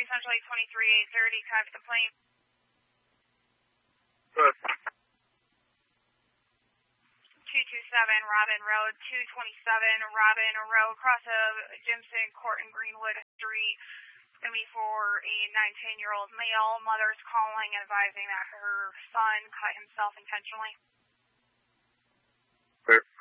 essentially 23-830, can I have the complaint? Good. 227 Robin Road, 227 Robin Road, across of Jimson Court and Greenwood Street. It's going to be for a 19-year-old male. Mother's calling and advising that her son cut himself intentionally. Clear.